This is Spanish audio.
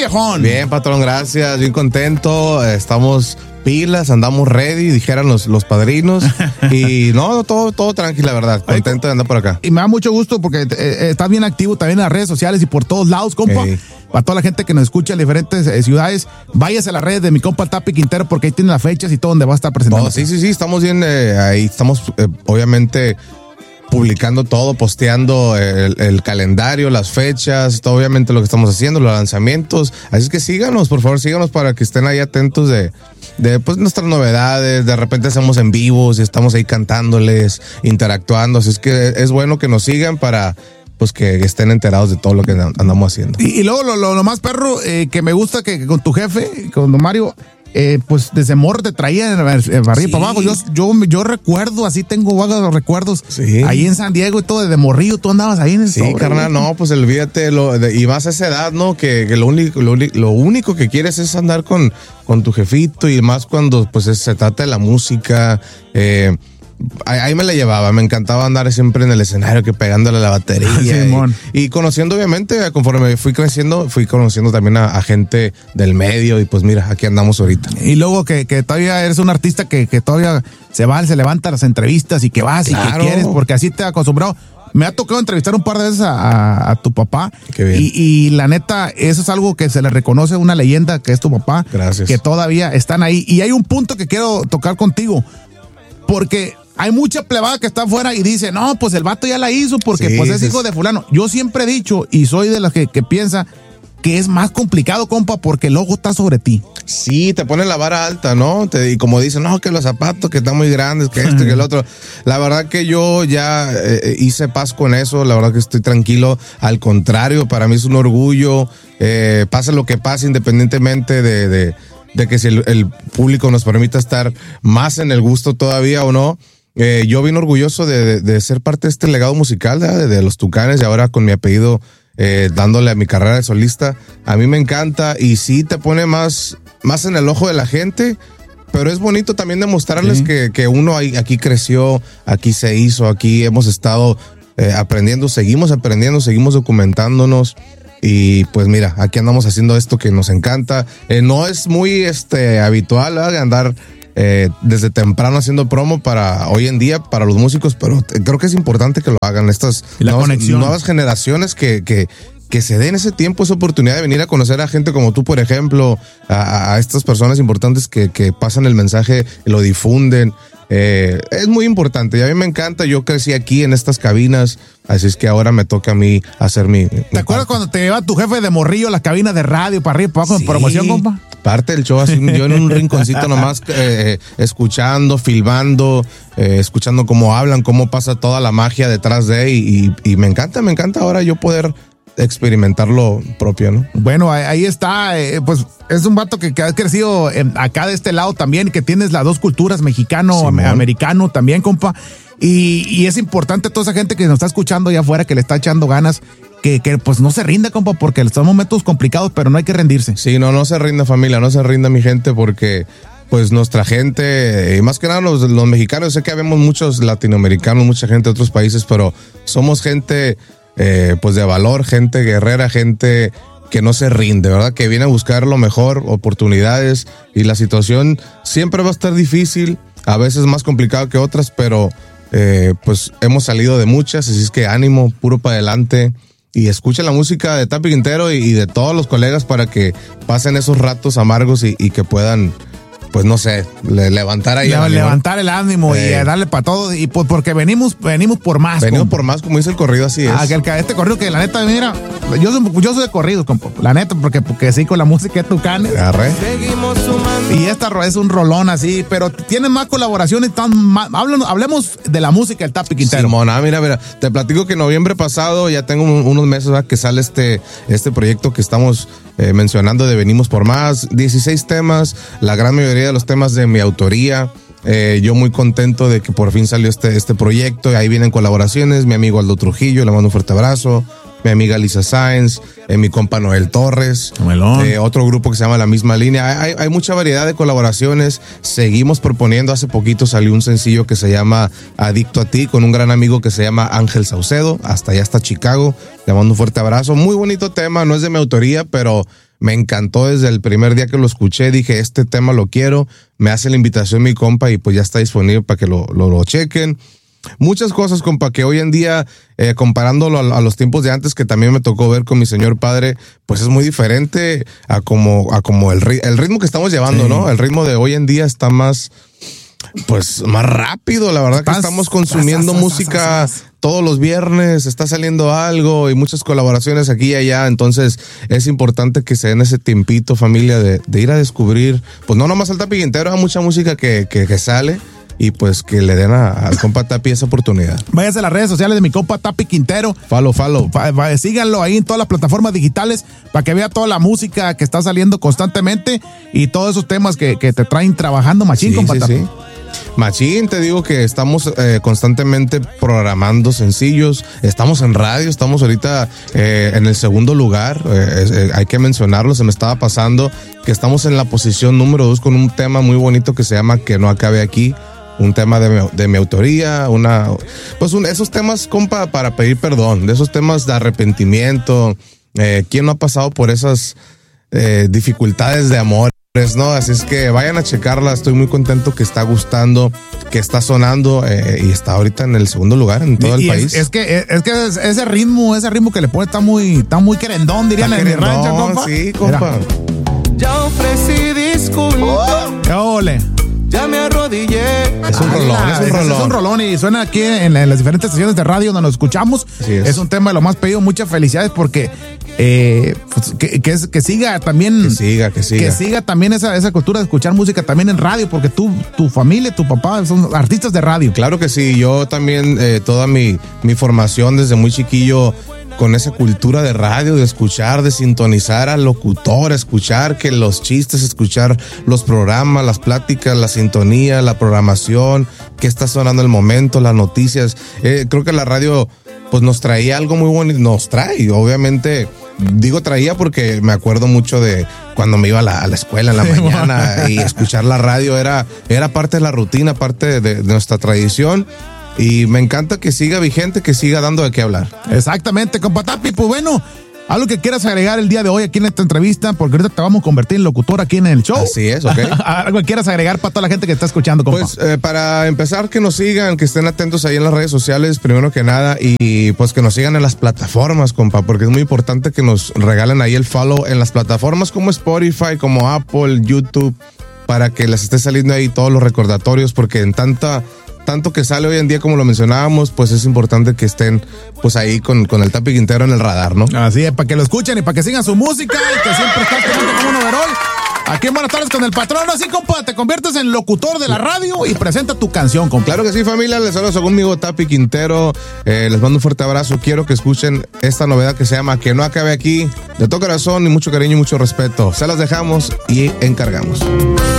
viejón? Bien, patrón, gracias. Bien contento. Estamos pilas, andamos ready, dijeran los padrinos. Y no, todo tranquilo, la verdad. Contento de andar por acá. Y me da mucho gusto porque estás bien activo también en las redes sociales y por todos lados, compa. Para toda la gente que nos escucha en diferentes ciudades, váyase a las redes de mi compa el Tapi Quintero porque ahí tiene las fechas y todo donde va a estar presentando. Sí, estamos bien ahí. Estamos, obviamente, publicando todo, posteando el calendario, las fechas, todo, obviamente lo que estamos haciendo, los lanzamientos. Así es que síganos, por favor, síganos para que estén ahí atentos de pues, nuestras novedades. De repente hacemos en vivos y estamos ahí cantándoles, interactuando. Así es que es bueno que nos sigan para pues que estén enterados de todo lo que andamos haciendo. Y luego lo más perro que me gusta que con tu jefe, con don Mario, pues desde morro te traía barriga para abajo. Yo recuerdo, así tengo vagos recuerdos. Sí. Ahí en San Diego y todo, desde morrillo, tú andabas ahí en el sobre. Sí, carnal, no, pues olvídate, y más a esa edad, ¿no? Que lo único que quieres es andar con tu jefito, y más cuando pues se trata de la música. Ahí me la llevaba, me encantaba andar siempre en el escenario, que pegándole a la batería. Y conociendo, obviamente, conforme fui creciendo, fui conociendo también a gente del medio, y pues mira, aquí andamos ahorita. Y luego que todavía eres un artista que todavía se levanta a las entrevistas y que vas y que quieres, porque así te ha acostumbrado. Me ha tocado entrevistar un par de veces a tu papá. Qué bien. Y la neta, eso es algo que se le reconoce, una leyenda que es tu papá. Gracias. Que todavía están ahí. Y hay un punto que quiero tocar contigo, porque hay mucha plebada que está afuera y dice, no, pues el vato ya la hizo porque pues es hijo de fulano. Yo siempre he dicho, y soy de las que piensa que es más complicado, compa, porque el ojo está sobre ti. Sí, te pone la vara alta, ¿no? Y como dicen, no, que los zapatos que están muy grandes, que esto, que el otro. La verdad que yo ya hice paz con eso, la verdad que estoy tranquilo. Al contrario, para mí es un orgullo, pase lo que pase, independientemente de que si el público nos permita estar más en el gusto todavía o no. Yo bien orgulloso de ser parte de este legado musical de los Tucanes, y ahora con mi apellido dándole a mi carrera de solista. A mí me encanta, y sí te pone más en el ojo de la gente, pero es bonito también demostrarles que uno aquí creció, aquí se hizo, aquí hemos estado aprendiendo, seguimos documentándonos. Y pues mira, aquí andamos haciendo esto que nos encanta. No es muy habitual de andar desde temprano haciendo promo para hoy en día para los músicos, pero creo que es importante que lo hagan estas nuevas generaciones que se den ese tiempo, esa oportunidad de venir a conocer a gente como tú, por ejemplo, a estas personas importantes que pasan el mensaje, lo difunden. Es muy importante, y a mí me encanta. Yo crecí aquí en estas cabinas, así es que ahora me toca a mí hacer mi ¿Te acuerdas cuando te lleva tu jefe de morrillo a las cabinas de radio para arriba y para abajo en promoción, compa? Parte del show, así yo en un rinconcito nomás, escuchando, filmando, escuchando cómo hablan, cómo pasa toda la magia detrás de, y me encanta ahora yo poder experimentar lo propio, ¿no? Bueno, ahí está, pues es un vato que ha crecido acá de este lado también, que tienes las dos culturas, mexicano, americano también, compa, y es importante toda esa gente que nos está escuchando allá afuera, que le está echando ganas, que pues no se rinda, compa, porque son momentos complicados, pero no hay que rendirse. Sí, no se rinda, familia, no se rinda, mi gente, porque pues nuestra gente, y más que nada los mexicanos, sé que habemos muchos latinoamericanos, mucha gente de otros países, pero somos gente pues de valor, gente guerrera, gente que no se rinde, ¿verdad? Que viene a buscar lo mejor, oportunidades, y la situación siempre va a estar difícil, a veces más complicado que otras, pero pues hemos salido de muchas, así es que ánimo, puro para adelante, y escuchen la música de Tapi Quintero y de todos los colegas para que pasen esos ratos amargos y que puedan, pues no sé, levantar ahí levantar el ánimo y darle para todo, y pues porque venimos por más. Venimos por más, como dice el corrido, así es. Este corrido que la neta, mira, yo soy de corridos, compa, la neta, porque sí, con la música de Tucanes. Seguimos sumando. Y esta es un rolón así, pero tienen más colaboraciones, hablemos de la música del Tapi Quintero. Simona, mira, te platico que en noviembre pasado, ya tengo unos meses, ¿verdad?, que sale este proyecto que estamos mencionando de Venimos por Más, 16 temas, la gran mayoría de los temas de mi autoría. Yo muy contento de que por fin salió este proyecto, y ahí vienen colaboraciones, mi amigo Aldo Trujillo, le mando un fuerte abrazo, mi amiga Lisa Sáenz, mi compa Noel Torres, otro grupo que se llama La Misma Línea. Hay mucha variedad de colaboraciones, seguimos proponiendo. Hace poquito salió un sencillo que se llama Adicto a Ti, con un gran amigo que se llama Ángel Saucedo, hasta allá está Chicago, le mando un fuerte abrazo. Muy bonito tema, no es de mi autoría, pero me encantó desde el primer día que lo escuché, dije, este tema lo quiero, me hace la invitación mi compa y pues ya está disponible para que lo chequen. Muchas cosas, compa, que hoy en día, comparándolo a los tiempos de antes, que también me tocó ver con mi señor padre, pues es muy diferente a como el ritmo que estamos llevando, sí. ¿No? El ritmo de hoy en día está más rápido, la verdad que estamos consumiendo música todos los viernes, está saliendo algo y muchas colaboraciones aquí y allá, entonces es importante que se den ese tiempito, familia, de ir a descubrir, pues no nomás al Tapi Quintero, hay mucha música que sale. Y pues que le den al compa Tapi esa oportunidad. Váyase a las redes sociales de mi compa Tapi Quintero. Follow. Síganlo ahí en todas las plataformas digitales para que vea toda la música que está saliendo constantemente y todos esos temas que te traen trabajando machín, sí, compa Tapi. Sí. Machín, te digo que estamos constantemente programando sencillos, estamos en radio, estamos ahorita en el segundo lugar, hay que mencionarlo, se me estaba pasando que estamos en la posición número 2 con un tema muy bonito que se llama Que no acabe aquí. Un tema de mi autoría, esos temas, compa, para pedir perdón, de esos temas de arrepentimiento. ¿Quién no ha pasado por esas dificultades de amores, no? Así es que vayan a checarla, estoy muy contento que está gustando, que está sonando y está ahorita en el segundo lugar en todo el país. Es que ese ritmo que le pone está muy querendón, dirían en mi rancho, compa. Sí, compa. Mira. Ya ofrecí disculpas. ¡Ole! Ya me arrodillé. Es un rolón y suena aquí en las diferentes estaciones de radio donde nos escuchamos. Es un tema de lo más pedido. Muchas felicidades porque que siga también. Que siga también esa cultura de escuchar música también en radio, porque tu familia, tu papá son artistas de radio. Claro que sí. Yo también, toda mi formación desde muy chiquillo, con esa cultura de radio, de escuchar, de sintonizar al locutor, escuchar que los chistes, escuchar los programas, las pláticas, la sintonía, la programación, qué está sonando el momento, las noticias. Creo que la radio pues nos traía algo muy bonito, nos trae, obviamente. Digo traía porque me acuerdo mucho de cuando me iba a la escuela en la mañana y escuchar la radio era parte de la rutina, parte de nuestra tradición. Y me encanta que siga vigente, que siga dando de qué hablar. Exactamente, compa Tapi. Pues bueno, algo que quieras agregar el día de hoy aquí en esta entrevista, porque ahorita te vamos a convertir en locutor aquí en el show. Así es, ok. Algo que quieras agregar para toda la gente que está escuchando, compa. Pues para empezar, que nos sigan, que estén atentos ahí en las redes sociales, primero que nada, y pues que nos sigan en las plataformas, compa, porque es muy importante que nos regalen ahí el follow en las plataformas como Spotify, como Apple, YouTube, para que les esté saliendo ahí todos los recordatorios, porque en tanto que sale hoy en día, como lo mencionábamos, pues es importante que estén pues ahí con el Tapi Quintero en el radar, ¿no? Así es, para que lo escuchen y para que sigan su música y que siempre estás teniendo como un overall. Aquí en Buenas Tardes con el Patrón. Así, compa, te conviertes en locutor de la radio y presenta tu canción, compa. Claro que sí, familia. Les saludo a su amigo Tapi Quintero. Les mando un fuerte abrazo. Quiero que escuchen esta novedad que se llama Que no acabe aquí. De todo corazón y mucho cariño y mucho respeto. Se las dejamos y encargamos.